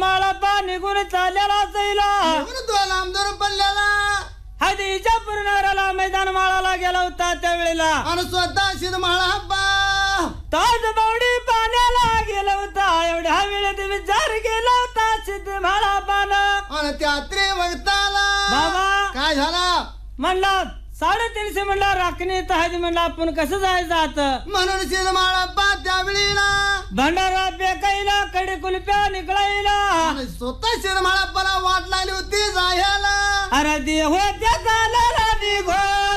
माळापा निघून चाललेला चैला तो लांबदूर पडलेला हदीच्या पूर्णाराला मैदान माळाला गेला होता त्यावेळेला आणि स्वतः शिद माळापा ताज बावडी पाण्याला गेला होता एवढ्या वेळेत विचार केला होता सिद्ध माळापाला आणि त्यात्रे वक्ताला बाबा काय झाला म्हणला 350 म्हणला राखणी तहाज म्हणला आपण कसं जायचं आता म्हणून शिद माळापा त्यावेळीला भंडारा बेकाईला कडे कुलप्या निकळाईला आणि स्वतः शिद माळापाला वाट लागली होती जायला अरे देव त्या झाला